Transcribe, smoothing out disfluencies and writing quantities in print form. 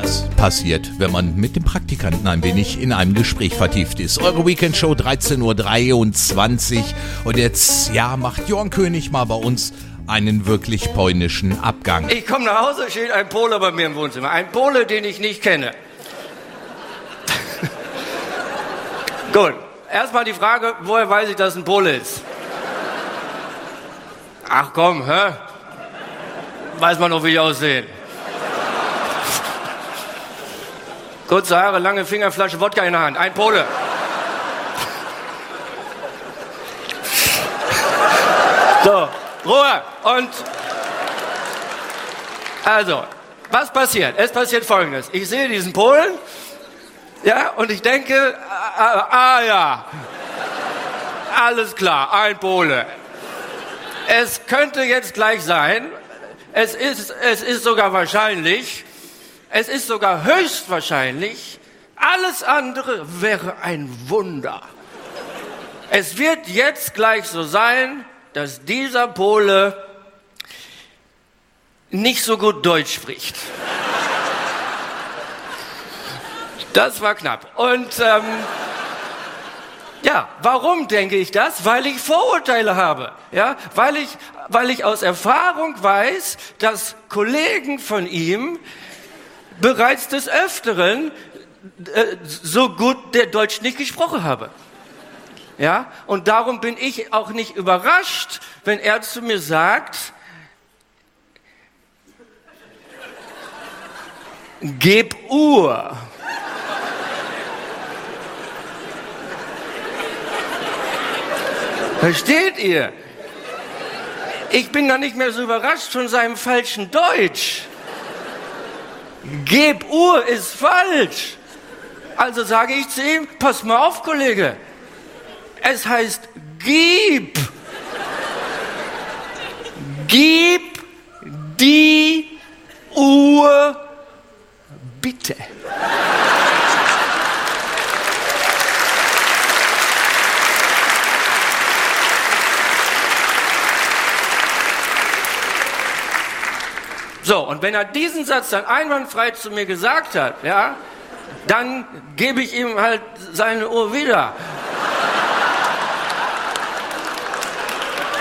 was passiert, wenn man mit dem Praktikanten ein wenig in einem Gespräch vertieft ist. Eure Weekendshow 13.23 Uhr und jetzt, macht Jörn König mal bei uns einen wirklich polnischen Abgang. Ich komme nach Hause, steht ein Pole bei mir im Wohnzimmer. Ein Pole, den ich nicht kenne. Gut, erstmal die Frage, woher weiß ich, dass ein Pole ist? Ach komm, weiß man noch, wie ich aussehe. Kurze Haare, lange Finger, Flasche Wodka in der Hand. Ein Pole. So, Ruhe. Und also, was passiert? Es passiert Folgendes. Ich sehe diesen Polen, und ich denke, ja, alles klar, ein Pole. Es könnte jetzt gleich sein, es ist sogar wahrscheinlich, es ist sogar höchstwahrscheinlich, alles andere wäre ein Wunder. Es wird jetzt gleich so sein, dass dieser Pole nicht so gut Deutsch spricht. Das war knapp. Und warum denke ich das? Weil ich Vorurteile habe. Weil ich aus Erfahrung weiß, dass Kollegen von ihm bereits des Öfteren so gut der Deutsch nicht gesprochen haben. Ja? Und darum bin ich auch nicht überrascht, wenn er zu mir sagt, gib Uhr. Versteht ihr? Ich bin da nicht mehr so überrascht von seinem falschen Deutsch. Geb Uhr ist falsch. Also sage ich zu ihm, pass mal auf, Kollege. Es heißt gib. Gib die Uhr bitte. So, und wenn er diesen Satz dann einwandfrei zu mir gesagt hat, dann gebe ich ihm halt seine Uhr wieder.